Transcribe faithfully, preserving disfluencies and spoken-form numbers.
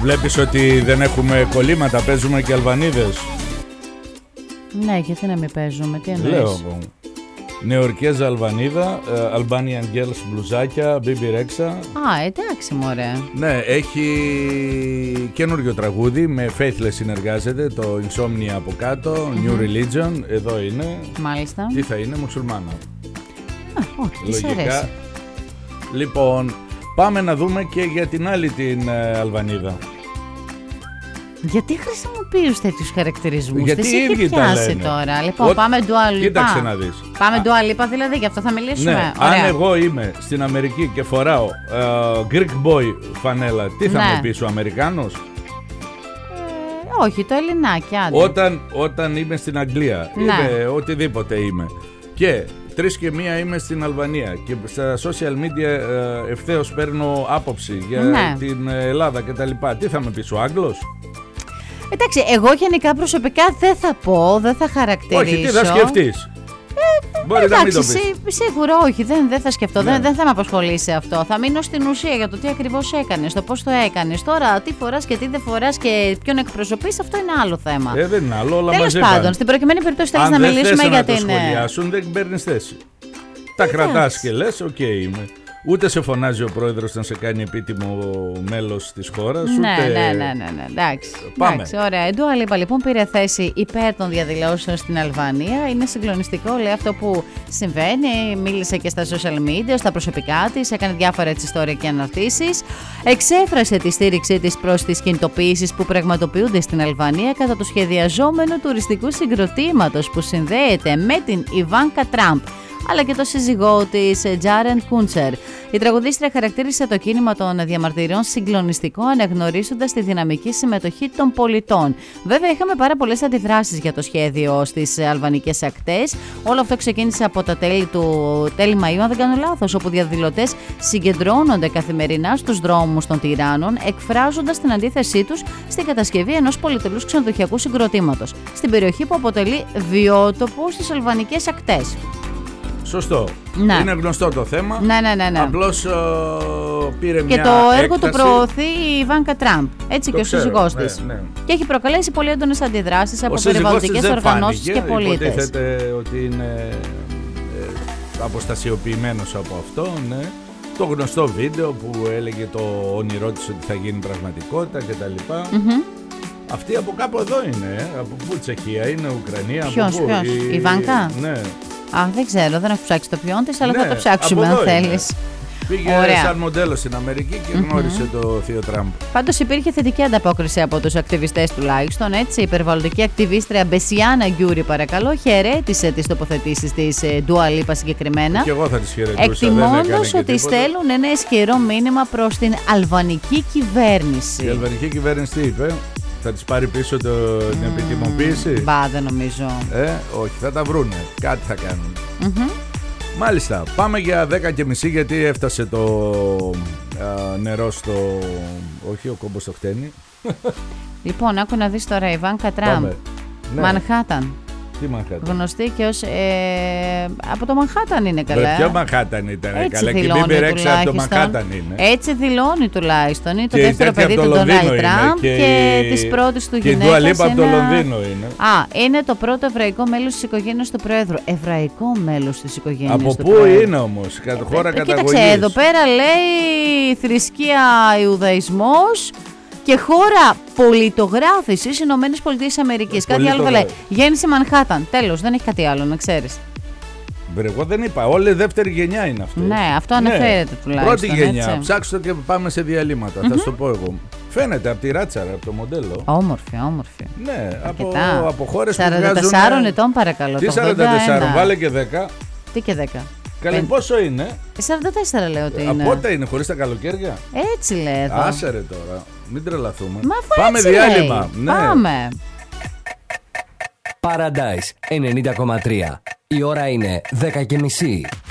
Βλέπεις ότι δεν έχουμε κολλήματα, παίζουμε και Αλβανίδες. Ναι, γιατί να μην παίζουμε, τι εννοείς? Λέω εγώ. Νεοερκέζα Αλβανίδα, Albanian Girls μπλουζάκια, Μπίμπι Ρέξα. Α, εντάξει μωρέ. Ναι, έχει καινούριο τραγούδι, με Faithless συνεργάζεται, το Insomnia από κάτω, mm-hmm. New Religion, εδώ είναι. Μάλιστα. Τι θα είναι, μουσουλμάνα. Α, όχι, τι σ' αρέσει. Λοιπόν, πάμε να δούμε και για την άλλη την ε, Αλβανίδα. Γιατί χρησιμοποιείς τέτοιους χαρακτηρισμούς? Γιατί τις έχει πιάσει τώρα. Λοιπόν, Ο... πάμε Dua Lipa. Κοίταξε να δεις. Πάμε Dua Lipa, δηλαδή, γι' αυτό θα μιλήσουμε. Ναι, ωραία. αν εγώ είμαι στην Αμερική και φοράω uh, Greek Boy φανέλα, τι θα ναι. με πεις ο Αμερικάνος? Ε, όχι, το Ελληνάκι, άντε. Όταν, όταν είμαι στην Αγγλία, ναι. είμαι οτιδήποτε είμαι. Και τρεις και μία είμαι στην Αλβανία και στα social media uh, ευθέως παίρνω άποψη για ναι. την Ελλάδα κτλ. Τι θα με πεις ο Άγγλος? Εντάξει, εγώ γενικά προσωπικά δεν θα πω, δεν θα χαρακτηρίσω. Όχι, τι θα σκεφτείς? Ε, Μπορεί εντάξει, να μην το πεις. Σίγουρα όχι, δεν, δεν θα σκεφτώ, ναι. δεν, δεν θα με απασχολήσει αυτό. Θα μείνω στην ουσία για το τι ακριβώς έκανες, το πώς το έκανες. Τώρα, τι φοράς και τι δεν φοράς και ποιον εκπροσωπείς, αυτό είναι άλλο θέμα. Ε, δεν είναι άλλο, όλα Τέλος πάντων, πάνε. στην προκειμένη περίπτωση θέλεις αν να δεν μιλήσουμε θες για να την. Αν δεν σχολιάσουν, δεν παίρνεις θέση. Τα κρατάς και λες, οκ okay, είμαι. Ούτε σε φωνάζει ο πρόεδρος να σε κάνει επίτιμο μέλος της χώρας, ναι, ούτε... Ναι, ναι, ναι, ναι, εντάξει. Πάμε. Εντάξει, ωραία. Η Dua Lipa λοιπόν πήρε θέση υπέρ των διαδηλώσεων στην Αλβανία. Είναι συγκλονιστικό, λέει, αυτό που συμβαίνει. Μίλησε και στα social media, στα προσωπικά της, έκανε διάφορα έτσι ιστορία και αναρτήσεις. Εξέφρασε τη στήριξή της προς τις κινητοποιήσεις που πραγματοποιούνται στην Αλβανία κατά του σχεδιαζόμενου τουριστικού συγκροτήματος που συνδέεται με την Ιβάνκα Τραμπ, αλλά και το σύζυγό της Τζάρεντ Κούντσερ. Η τραγουδίστρια χαρακτήρισε το κίνημα των διαμαρτυριών συγκλονιστικό, αναγνωρίζοντας τη δυναμική συμμετοχή των πολιτών. Βέβαια, είχαμε πάρα πολλές αντιδράσεις για το σχέδιο στις αλβανικές ακτές. Όλο αυτό ξεκίνησε από τα τέλη του τέλη Μαΐου, αν δεν κάνω λάθος, όπου διαδηλωτές συγκεντρώνονται καθημερινά στους δρόμους των τυράννων, εκφράζοντας την αντίθεσή τους στην κατασκευή ενός πολυτελούς ξενοδοχειακού συγκροτήματος στην περιοχή που αποτελεί βιότοπο στις αλβανικές ακτές. Σωστό. Ναι. Είναι γνωστό το θέμα. Ναι, ναι, ναι, ναι. Απλώς uh, πήρε και μια Και το έργο έκταση. του προωθεί η Ιβάνκα Τραμπ. Έτσι το και ξέρω, ο σύζυγός ναι, της. Ναι. Και έχει προκαλέσει πολύ έντονες αντιδράσεις από ο περιβαλλοντικές οργανώσεις φάνηκε, και πολίτες. Υποτίθεται ότι είναι ε, αποστασιοποιημένος από αυτό. Ναι. Το γνωστό βίντεο που έλεγε το όνειρό της ότι θα γίνει πραγματικότητα κτλ. Mm-hmm. Αυτή από κάπου εδώ είναι. Από πού? Τσεχία είναι, Ουκρανία? Ποιος, από πού? ποιος, η η Ιβάνκα? Ναι. Α, δεν ξέρω, δεν έχω ψάξει το ποιόν της, αλλά ναι, θα το ψάξουμε αν θέλεις. Πήγε Ωραία. σαν μοντέλο στην Αμερική και γνώρισε mm-hmm. το θείο Τραμπ. Πάντως υπήρχε θετική ανταπόκριση από τους ακτιβιστές τουλάχιστον. Έτσι, η υπερβαλλοντική ακτιβίστρια Μπεσιάνα Γκιούρι, παρακαλώ, χαιρέτησε τις τοποθετήσεις της Dua Lipa συγκεκριμένα. Και εγώ θα τις χαιρετούσα. Εκτιμώντας ότι στέλνουν ένα ισχυρό μήνυμα προς την αλβανική κυβέρνηση. Η αλβανική κυβέρνηση τι είπε? Θα της πάρει πίσω το, mm, την επιτιμοποίηση? Μπα, δεν νομίζω. Ε, όχι, θα τα βρούνε. Κάτι θα κάνουν. Mm-hmm. Μάλιστα, πάμε για δέκα και μισή γιατί έφτασε το α, νερό στο... Όχι, ο κόμπος στο χτένι. Λοιπόν, άκου να δεις τώρα, Ιβάνκα Τραμπ. Μανχάταν. Τι Μανχάταν? Γνωστή και ως... Ε, από το Μανχάταν είναι καλά. Ποιο Μανχάταν ήταν? Έτσι καλά. δηλώνει, και η Μπίμπι Ρέξα από το τουλάχιστον. Μανχάταν είναι. Έτσι δηλώνει τουλάχιστον. Είναι το και δεύτερο παιδί του Ντόναλντ Τραμπ και, και της πρώτης του γυναίκας. Και η Dua Lipa από το Λονδίνο είναι. Α, είναι το πρώτο εβραϊκό μέλος της οικογένειας του Προέδρου. Εβραϊκό μέλος της οικογένειας από του πού Προέδρου. είναι όμως? Κατ' χώρα ε, καταγωγής. Κοίταξε, εδώ πέρα λέει θρησκεία Ιουδαϊσμός και χώρα πολιτογράφησης Ηνωμένες Πολιτείες Αμερικής. Κάτι άλλο δεν λέει. Γέννησε Μανχάταν. Τέλος, δεν έχει κάτι άλλο να ξέρεις. Βρε, εγώ δεν είπα. Όλη δεύτερη γενιά είναι αυτό. Ναι, αυτό αναφέρεται ναι. τουλάχιστον. Πρώτη γενιά. Έτσι. Ψάξτε το και πάμε σε διαλύματα. Mm-hmm. Θα σου το πω εγώ. Φαίνεται από τη ράτσαρα, από το μοντέλο. Όμορφη, όμορφη. Ναι, από, από χώρες που βγάζουν... σαράντα τέσσερα ετών παρακαλώ. Τι σαράντα τέσσερα, βάλε και δέκα. Τι και δέκα. Καλή, Πεν... πόσο είναι? σαράντα τέσσερα λέω ότι είναι. Από πότε είναι, χωρίς τα καλοκαίρια? Έτσι λέει εδώ. Άσε ρε τώρα, μην τρελαθούμε. Μα πάμε διάλειμμα. Ναι. Πάμε. Paradise ενενήντα κόμμα τρία. Η ώρα είναι δέκα και μισή.